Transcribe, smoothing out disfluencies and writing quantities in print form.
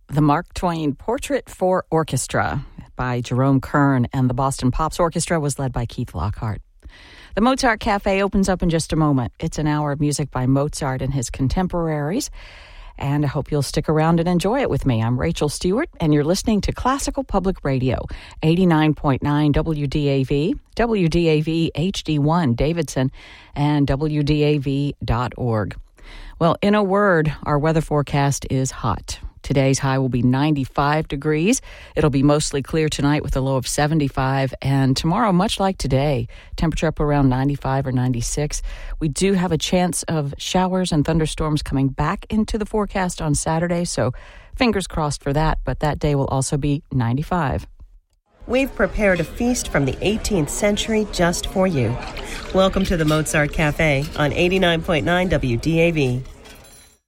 The Mark Twain Portrait for Orchestra by Jerome Kern and the Boston Pops Orchestra was led by Keith Lockhart. The Mozart Cafe opens up in just a moment. It's an hour of music by Mozart and his contemporaries, and I hope you'll stick around and enjoy it with me. I'm Rachel Stewart, and you're listening to Classical Public Radio, 89.9 WDAV, WDAV HD1 Davidson, and WDAV.org. Well, in a word, our weather forecast is hot. Today's high will be 95 degrees. It'll be mostly clear tonight with a low of 75. And tomorrow, much like today, temperature up around 95 or 96. We do have a chance of showers and thunderstorms coming back into the forecast on Saturday, so fingers crossed for that. But that day will also be 95. We've prepared a feast from the 18th century just for you. Welcome to the Mozart Cafe on 89.9 WDAV.